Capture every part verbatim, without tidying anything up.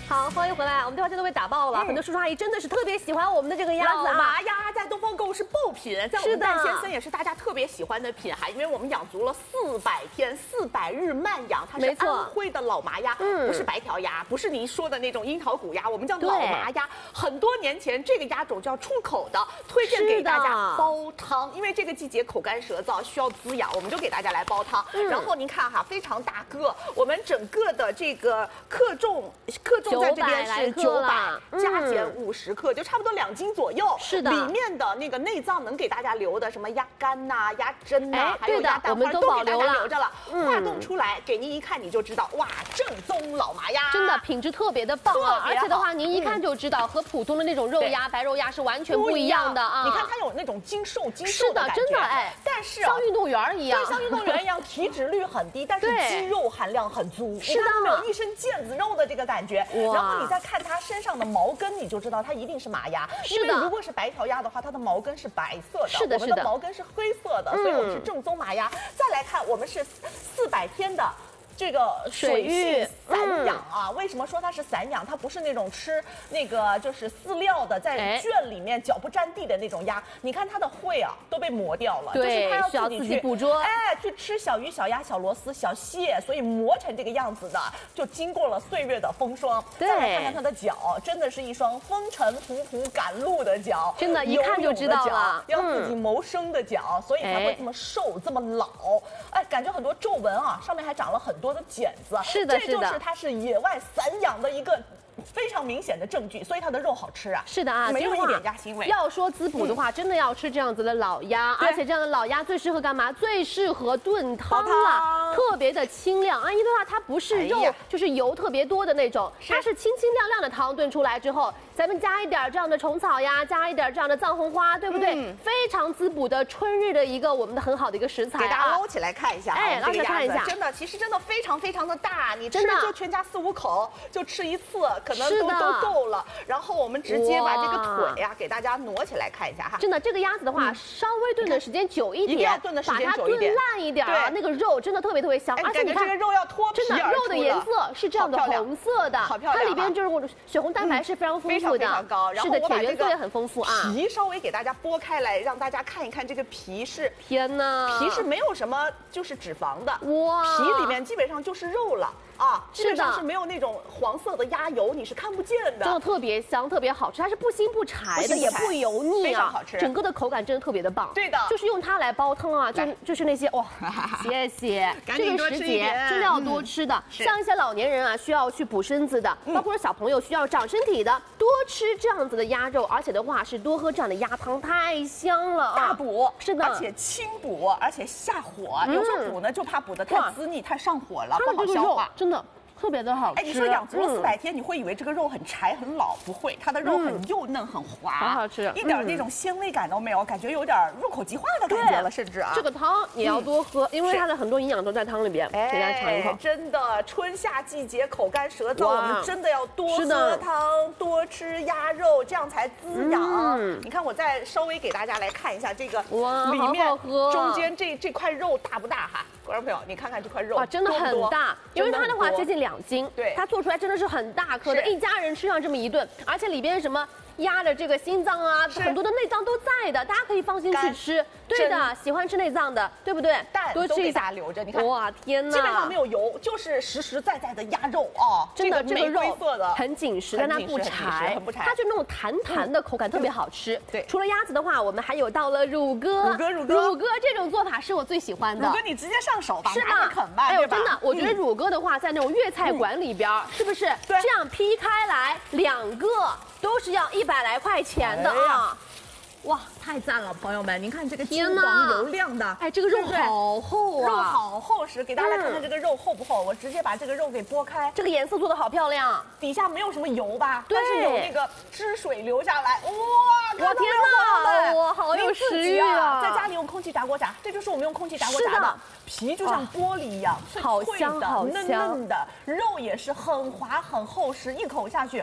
好，欢迎回来。我们电话线都被打爆了，嗯、很多叔叔阿姨真的是特别喜欢我们的这个鸭子啊。 麻鸭在东方购物是爆品，在我们蛋先生也是大家特别喜欢的品哈，因为我们养足了四百天、四百日慢养，它是安徽的老麻鸭，嗯，不是白条鸭，不是您说的那种樱桃骨鸭，我们叫老麻鸭。很多年前这个鸭种就要出口的，推荐给大家煲汤，因为这个季节口干舌燥需要滋养，我们就给大家来煲汤。嗯、然后您看哈，非常大个，我们整个的这个克重克重在这边是九百，加减五十克，就差不多两斤左右。是的，里面的那个内脏能给大家留的，什么鸭肝呐、鸭胗呐，还有鸭蛋花都给大家留着了。化冻出来给您一看你就知道，哇，正宗老麻鸭， 真的品质特别的棒啊！而且的话，您一看就知道和普通的那种肉鸭、白肉鸭是完全不一样的啊。 你看它有那种精瘦精瘦的感觉， 真的哎， 但是像运动员一样， 对，像运动员一样，体脂率很低，但是肌肉含量很足。是的，有一身腱子肉的这个感觉。然后你再看它身上的毛根，你就知道它一定是麻鸭。因为如果是白条鸭的话，它的毛根是白色的， 是的， 我们的毛根是黑色的，所以我们是正宗麻鸭。再来看，我们是四百天的。这个水性散养啊，嗯、为什么说它是散养？它不是那种吃那个就是饲料的，在圈里面脚不沾地的那种鸭。你看它的喙啊都被磨掉了，就是它要自己去捕捉， 哎，去吃小鱼、小鸭、小螺丝、小蟹，所以磨成这个样子的，就经过了岁月的风霜。再来看看它的脚，真的是一双风尘仆仆赶路的脚， 真的，一看就知道了， 要自己谋生的脚，所以才会这么瘦、这么老。哎，感觉很多皱纹啊，上面还长了很多的茧子， 是的， 这就是它是野外散养的一个非常明显的证据，所以它的肉好吃啊。 是的啊， 没有一点鸭腥味。 要说滋补的话，嗯、真的要吃这样子的老鸭，而且这样的老鸭最适合干嘛？最适合炖汤了，特别的清亮啊，因为的话它不是肉，哎、就是油特别多的那种，它是清清亮亮的汤炖出来之后，咱们加一点这样的虫草呀，加一点这样的藏红花，对不对？嗯、非常滋补的春日的一个我们的很好的一个食材、啊， 给大家捞起来看一下， 哎，捞起来看一下， 真的，其实真的非常非常的大，你吃就全家四五口就吃一次，可能都都够了。然后我们直接把这个腿呀、啊、给大家挪起来看一下哈。 真的，这个鸭子的话，嗯、稍微炖的时间久一点， 一定要炖的时间久一点， 把它炖烂一点啊，那个肉真的特别特别香，而且你看这个肉要脱皮而出的， 真的肉的颜色是这样的红色的， 好漂亮， 它里边就是血红蛋白是非常丰富的， 非常高。然后是的，铁元素也很丰富啊。 皮稍微给大家剥开来，让大家看一看这个皮是， 天哪， 皮是没有什么就是脂肪的，哇，皮里面基本上就是肉了。啊，基本上是没有那种黄色的鸭油，你是看不见的， 真的特别香，特别好吃，它是不腥不柴的，也不油腻啊， 非常好吃， 整个的口感真的特别的棒。 对的， 就是用它来煲汤啊，就就是那些哇，谢谢，这个时节真的要多吃的，像一些老年人啊，需要去补身子的，包括小朋友需要长身体的，多吃这样子的鸭肉，而且的话是多喝这样的鸭汤，太香了， 大补， 是的， 而且清补，而且下火，有时候补呢就怕补的太滋腻、太上火了，不好消化， 真的。特别的好吃。 哎，你说养足了四百天，你会以为这个肉很柴很老，不会，它的肉很幼嫩很滑， 好好吃， 一点那种鲜味感都没有，感觉有点入口即化的感觉了，甚至啊。 这个汤也要多喝，因为它的很多营养都在汤里边。给大家尝一口， 真的，春夏季节口干舌燥，我们真的要多喝汤，多吃鸭肉，这样才滋养。你看，我再稍微给大家来看一下这个， 哇， 里面中间这这块肉大不大哈？观众朋友，你看看这块肉， 哇，真的很大，因为它的话接近两斤， 对， 它做出来真的是很大颗的，一家人吃上这么一顿，而且里边什么鸭的这个心脏啊，很多的内脏都在的，大家可以放心去吃。对的，喜欢吃内脏的，对不对？ 蛋多吃一下留着，你看， 哇，天哪， 基本上没有油，就是实实在在的鸭肉啊， 真的，这个肉的很紧实，但它不柴， 很不柴， 它就那种弹弹的口感特别好吃。 对， 除了鸭子的话，我们还有到了乳鸽， 乳鸽，乳鸽， 乳鸽这种做法是我最喜欢的。 乳鸽你直接上手吧， 是吧？ 啃吧， 哎呦，真的，我觉得乳鸽的话，在那种粤菜馆里边，是不是这样劈开来两个都是要一百来块钱的啊？ 哇，太赞了，朋友们！您看这个金黄油亮的， 哎，这个肉好厚啊， 肉好厚实。给大家来看看这个肉厚不厚？我直接把这个肉给剥开， 这个颜色做的好漂亮， 底下没有什么油吧？但是有那个汁水流下来，哇！ 我天哪，哇，好有食欲啊！ 在家里用空气炸锅炸，这就是我们用空气炸锅炸的，皮就像玻璃一样， 好香好香， 嫩嫩的，肉也是很滑很厚实，一口下去。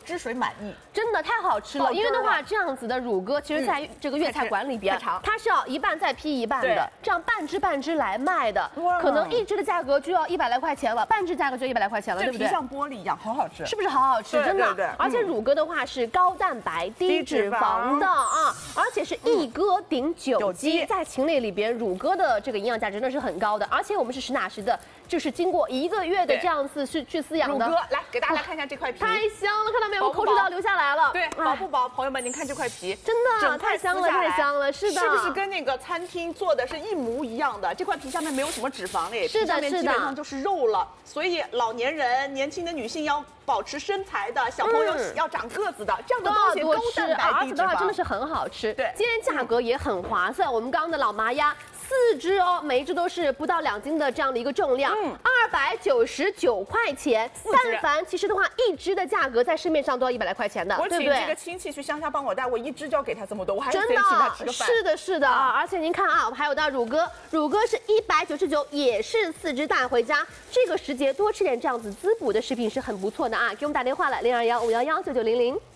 汁水满溢， 真的太好吃了。因为的话，这样子的乳鸽，其实在这个粤菜馆里边，它是要一半再批一半的，这样半只半只来卖的，可能一只的价格就要一百来块钱了，半只价格就一百来块钱了，对不对？ 像玻璃一样，好好吃， 是不是好好吃？真的，而且乳鸽的话是高蛋白、低脂肪的啊，而且是一鸽顶九鸡，在禽类里边，乳鸽的这个营养价值真的是很高的，而且我们是实打实的，就是经过一个月的这样子去去饲养的。 乳鸽，来给大家来看一下这块皮， 太香了，看到没有？我口水都要流下来了。 对，薄不薄？朋友们，您看这块皮， 真的太香了，太香了，是的， 是不是跟那个餐厅做的是一模一样的？这块皮下面没有什么脂肪嘞， 是的，是的， 基本上就是肉了。所以老年人、年轻的女性要保持身材的，小朋友要长个子的，这样的东西高蛋白低脂肪， 而且的话真的是很好吃。 对， 今天价格也很划算。我们刚刚的老麻鸭。四只哦，每一只都是不到两斤的这样的一个重量，嗯，二百九十九块钱。但凡其实的话，一只的价格在市面上都要一百来块钱的， 对不对？我请这个亲戚去乡下帮我带，我一只就要给他这么多，我还是得请他吃个饭。 是的，是的啊！而且您看啊，我们还有到乳鸽，乳鸽是一百九十九，也是四只带回家。这个时节多吃点这样子滋补的食品是很不错的啊！给我们打电话来零二幺五幺幺九九零零。